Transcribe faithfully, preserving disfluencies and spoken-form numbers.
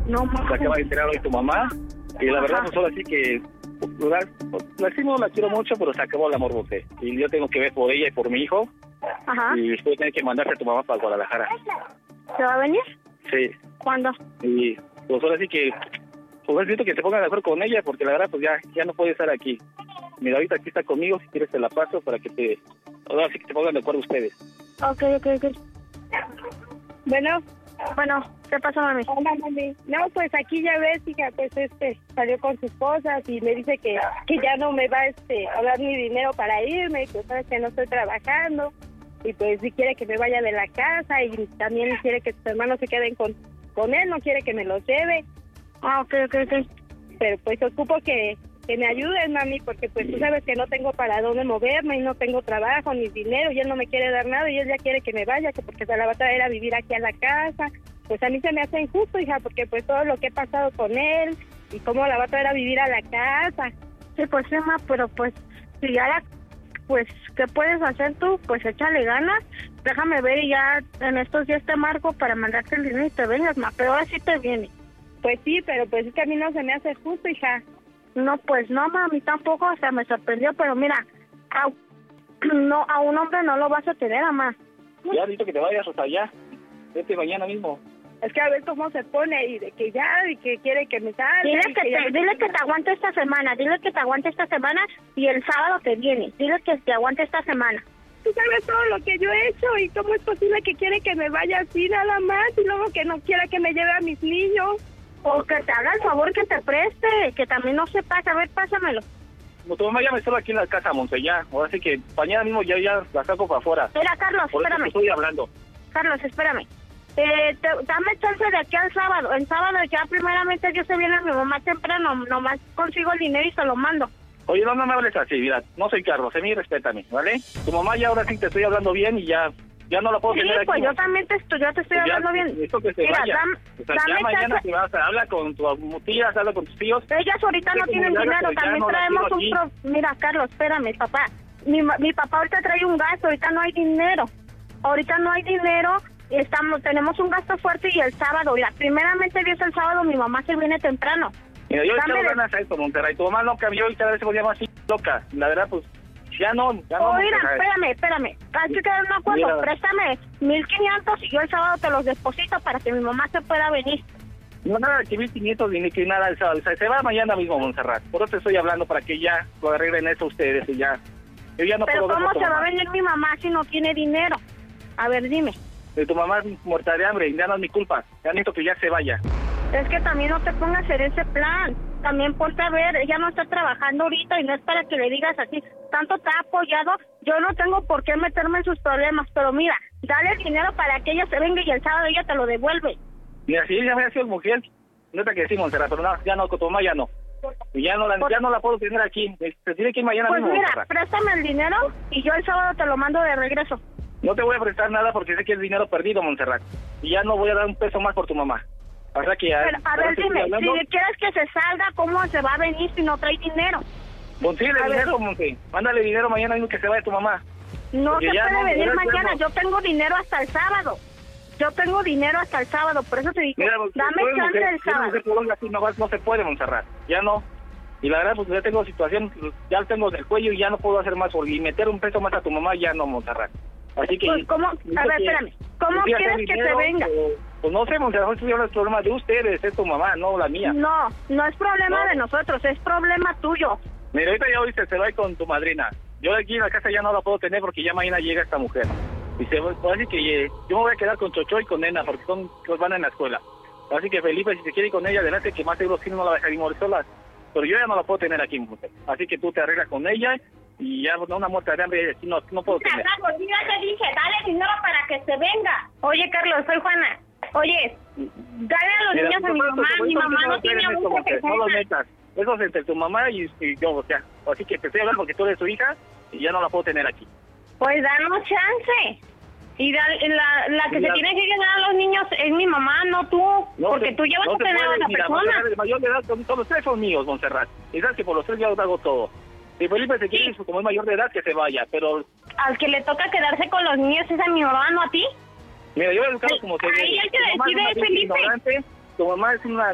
No, Se mamá. acaba de enterar hoy tu mamá. Y la verdad, pues ahora sí que... La, la estimo, la quiero mucho, pero se acabó el amor, Monse. Y yo tengo que ver por ella y por mi hijo. Ajá. Y después tener que mandarte a tu mamá para Guadalajara. ¿Se va a venir? Sí. ¿Cuándo? Y pues ahora sí que... Pues necesito que te pongas de acuerdo con ella, porque la verdad, pues ya, ya no puede estar aquí. Mira, ahorita aquí está conmigo, si quieres te la paso para que te... Ahora sí que te pongan de acuerdo ustedes. Ok, ok, ok. Bueno, Bueno, ¿qué pasa, mami? hola, mami. No, pues aquí ya ves, hija, pues este salió con sus cosas y me dice que, que ya no me va este, a dar mi dinero para irme, que sabes que no estoy trabajando y pues si quiere que me vaya de la casa y también quiere que sus hermanos se queden con, con él, no quiere que me los lleve. Ah, ok, ok, ok. Pero pues ocupo que, que me ayuden, mami, porque pues tú sabes que no tengo para dónde moverme y no tengo trabajo ni dinero y él no me quiere dar nada y él ya quiere que me vaya, que porque se la va a traer a vivir aquí a la casa. Pues a mí se me hace injusto, hija, porque pues todo lo que he pasado con él y cómo la va a traer a vivir a la casa. Sí, pues sí, ma, pero pues si ya la... Pues, ¿qué puedes hacer tú? Pues échale ganas. Déjame ver y ya en estos días te marco para mandarte el dinero y te vengas, ma. Pero ahora sí te viene. Pues sí, pero pues es que a mí no se me hace justo, hija. No, pues no, ma, a mí tampoco, o sea, me sorprendió, pero mira, a, no, a un hombre no lo vas a tener, mamá. Ya necesito que te vayas hasta allá. Vete mañana mismo. Es que a ver cómo se pone y de que ya, y que quiere que me salga. Dile y que, ya te, me- dile que te aguante esta semana, dile que te aguante esta semana y el sábado te viene. Dile que te aguante esta semana. Tú sabes todo lo que yo he hecho y cómo es posible que quiere que me vaya así nada más y luego que no quiera que me lleve a mis niños. O que te haga el favor que te preste, que también no se pasa. A ver, pásamelo. Como tu mamá ya me estaba aquí en la casa, Monse, ya. Ahora sí que mañana mismo ya, ya la saco para afuera. Mira, Carlos, Por eso te espérame. estoy hablando. Carlos, espérame. Eh, te, dame chance de aquí al sábado. El sábado ya primeramente Dios se viene a mi mamá temprano. Nomás consigo el dinero y se lo mando. Oye, no, no me hables así, mira. No soy Carlos, a mí respétame, ¿vale? Tu mamá ya ahora sí te estoy hablando bien y ya... Ya no la puedo Sí, tener aquí. pues yo Monse. también te estoy, yo te estoy Pues ya, hablando bien. necesito que se Mira, vaya. dam- O sea, dame ya mañana chance. te vas a hablar con tus tías, habla con tus tíos. Ellas ahorita Sí, no como tienen ya dinero, no, ya también no la traemos quiero un... aquí. Pro... Mira, Carlos, espérame, papá. Mi, ma- mi papá ahorita trae un gasto, ahorita no hay dinero. Ahorita no hay dinero, estamos tenemos un gasto fuerte y el sábado, mira, primeramente Dios el sábado mi mamá se viene temprano. Mira, yo le Dame echaba de- ganas a esto, Monterrey. Tu mamá no cambió y cada vez se volvía más loca. La verdad, pues, ya no, ya no. Oh, mira, Monterrey. espérame, espérame. Hay que quedar un acuerdo. Mira. Préstame mil quinientos y yo el sábado te los deposito para que mi mamá se pueda venir. No, nada de que mil quinientos ni que nada el sábado. O sea, se va mañana mismo, Montserrat. Por eso te estoy hablando para que ya lo arreglen eso ustedes y ya. Yo ya no Pero puedo ver ¿cómo por tu se va a mamá. venir mi mamá si no tiene dinero? A ver, dime. De tu mamá es muerta de hambre y ya no es mi culpa. Ya necesito que ya se vaya. Es que también no te pongas en ese plan. También ponte a ver, ella no está trabajando ahorita y no es para que le digas así. Tanto te ha apoyado, yo no tengo por qué meterme en sus problemas. Pero mira, dale el dinero para que ella se venga y el sábado ella te lo devuelve. Mira, si ella hubiera sido mujer, neta que sí, Montserrat, pero no, ya no, con tu mamá ya no. Y ya no la, Por- ya no la puedo tener aquí. Se tiene que ir mañana Pues mismo, mira, Montserrat. préstame el dinero y yo el sábado te lo mando de regreso. No te voy a prestar nada porque sé que es dinero perdido, Montserrat. Y ya no voy a dar un peso más por tu mamá. O sea que ya... Pero, a ahora ver, te estoy dime, hablando. si quieres que se salga, ¿cómo se va a venir si no trae dinero? Consíguele a ver. dinero, Monte. Mándale dinero mañana mismo que se vaya tu mamá. No Porque se ya puede no, venir ya mañana, no. yo tengo dinero hasta el sábado. Yo tengo dinero hasta el sábado, por eso te digo, Mira, pues, dame tú eres chance mujer, el tú eres sábado. mujer, tú eres así, no, vas- no se puede, Montserrat. Ya no. Y la verdad, pues ya tengo situación, ya lo tengo del cuello y ya no puedo hacer más. Y meter un peso más a tu mamá ya no, Montserrat. Así que... Pues, ¿cómo? A necesito ver, que- espérame. ¿Cómo consigas quieres el que dinero, se venga? o- Pues no sé, Montserrat, estoy hablando del problema de ustedes, es tu mamá, no la mía. No, no es problema No. de nosotros, es problema tuyo. Mira, ahorita ya oíste, se va a ir con tu madrina. Yo aquí en la casa ya no la puedo tener porque ya mañana llega esta mujer. Y se va, así que eh, yo me voy a quedar con Chocho y con Nena porque son los van en la escuela. Así que Felipe, si se quiere ir con ella, adelante, que más seguro sí no la va a dejar ir morir sola. Pero yo ya no la puedo tener aquí, mujer. Así que tú te arreglas con ella y ya no, una muerta de hambre aquí no, no puedo tener. Carlos, ya te dije, dale dinero para que se venga. Oye, Carlos, soy Juana. Oye, dale a los Mira, niños a tú mi no mamá, puedes- mi tú mamá no puedes tiene hacer esto, mucha mujer, no lo presencia. metas. Eso es entre tu mamá y, y yo, o sea. Así que te estoy hablando porque tú eres su hija y ya no la puedo tener aquí. Pues danos chance. Y da- la, la que Mira. se tiene que quedar a los niños es mi mamá, no tú. No porque se- tú llevas no a se tener a puede, la mira, persona. Montserrat, de mayor de edad, son- todos los tres son míos, Montserrat. Y sabes que por los tres yo hago todo. Si Felipe se quiere, ir, como es mayor de edad, que se vaya. Pero, Al que le toca quedarse con los niños es a mi mamá, no a ti. mira, yo he educado como se Ahí debe. el que Tu mamá es decide una es vieja Felipe. ignorante, tu mamá es una